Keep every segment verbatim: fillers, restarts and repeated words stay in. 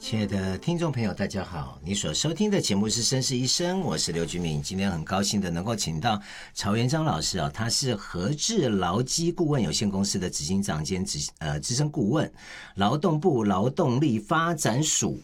亲爱的听众朋友大家好，你所收听的节目是绅士医生，我是刘君敏。今天很高兴的能够请到曹元章老师啊，他是和智劳基顾问有限公司的执行长兼资呃资深顾问，劳动部劳动力发展署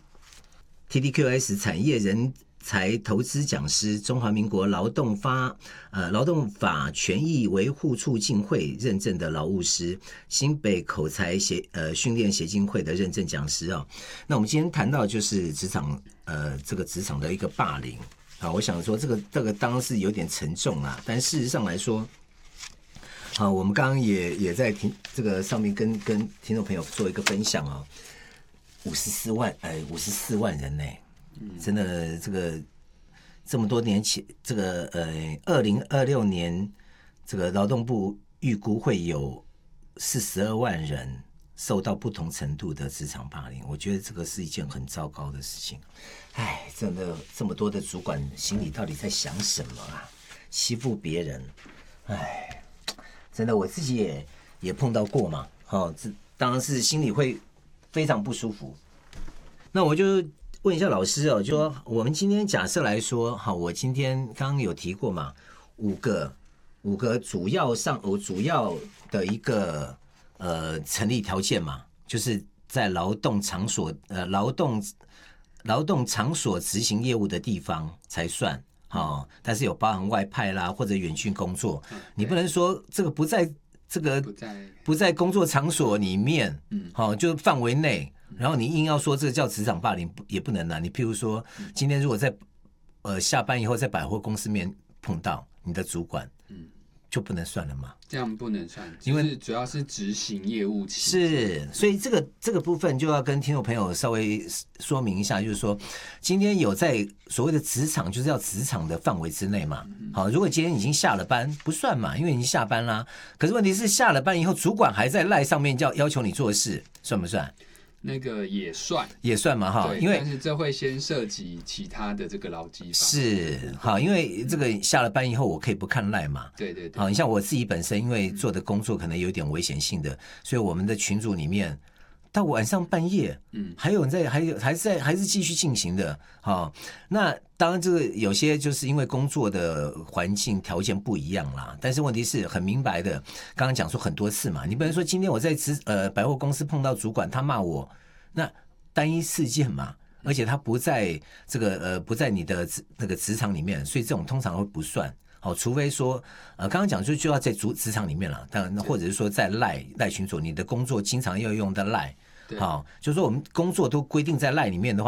T D Q S 产业人才投资讲师，中华民国劳动发呃劳动法权益维护促进会认证的劳务师，新北口才协呃训练协进会的认证讲师啊、哦。那我们今天谈到就是职场呃这个职场的一个霸凌啊，我想说这个这个当然是有点沉重啊，但事实上来说，好，我们刚刚也也在听这个上面跟跟听众朋友做一个分享啊、哦，五十四万呃五十四万人呢。真的，这个这么多年前，这个呃，二零二六年，这个劳动部预估会有四十二万人受到不同程度的职场霸凌。我觉得这个是一件很糟糕的事情。哎，真的，这么多的主管心里到底在想什么啊？欺负别人，哎，真的，我自己也也碰到过嘛。哦，这当然是心里会非常不舒服。那我就问一下老师哦，就说我们今天假设来说，好，我今天刚刚有提过嘛，五个五个主要上我主要的一个呃成立条件嘛，就是在劳动场所呃劳动劳动场所执行业务的地方才算好、哦，但是有包含外派啦或者远距工作，你不能说这个不在这个不在不在工作场所里面，嗯，好、哦，就范围内。然后你硬要说这叫职场霸凌也不能啊！你譬如说，今天如果在呃下班以后在百货公司面碰到你的主管，嗯，就不能算了吗？ 这样不能算，因为主要是执行业务期是，所以这个这个部分就要跟听众朋友稍微说明一下，就是说，今天有在所谓的职场，就是要职场的范围之内嘛。好，如果今天已经下了班，不算嘛，因为已经下班啦。可是问题是下了班以后，主管还在赖上面要要求你做事，算不算？ 那个也算， 也算嘛哈，因为但是这会先涉及其他的这个劳基法。 是好，因为这个下了班以后，我可以不看赖嘛。 对对对。 好，你像我自己本身，因为做的工作可能有点危险性的，所以我们的群组里面到晚上半夜，嗯，还有人在，还有还是在还是继续进行的。好，那当然这个有些就是因为工作的环境条件不一样啦，但是问题是很明白的，刚刚讲说很多次嘛，你不能说今天我在呃百货公司碰到主管，他骂我，那单一事件嘛，而且他不在这个呃不在你的那个职场里面，所以这种通常会不算。好，除非说呃刚刚讲就就要在职职场里面了，当然或者是说在赖赖群组，你的工作经常要用的赖。好，就是说我们工作都规定在赖里面的话。